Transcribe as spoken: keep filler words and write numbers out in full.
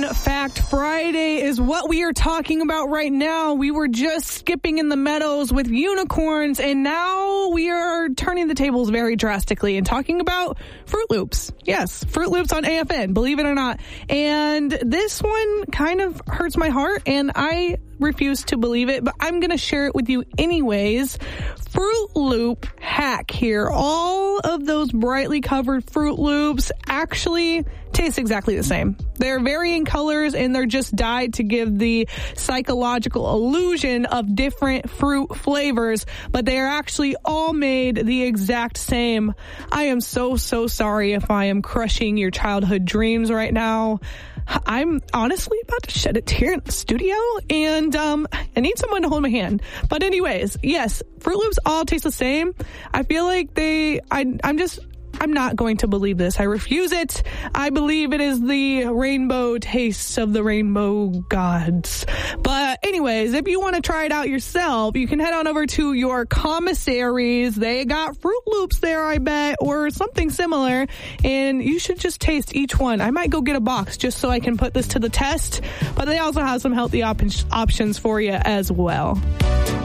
Fun Fact Friday is what we are talking about right now. We were just skipping in the meadows with unicorns, and now we are turning the tables very drastically and talking about Fruit Loops. Yes, Fruit Loops on A F N, believe it or not. And this one kind of hurts my heart, and I refuse to believe it, but I'm going to share it with you anyways. Fruit Loop hack here. All of those brightly covered Fruit Loops actually taste exactly the same. They're varying colors, and they're just dyed to give the psychological illusion of different fruit flavors, but they are actually all made the exact same. I am so, so sorry if I am crushing your childhood dreams right now. I'm honestly about to shed a tear in the studio, and um, I need someone to hold my hand. But anyways, yes, Fruit Loops all taste the same. I feel like they, I, I'm just, I'm not going to believe this. I refuse it. I believe it is the rainbow tastes of the rainbow gods. But anyways, if you want to try it out yourself, you can head on over to your commissaries. They got Fruit Loops there, I bet, or something similar. And you should just taste each one. I might go get a box just so I can put this to the test. But they also have some healthy op- options for you as well.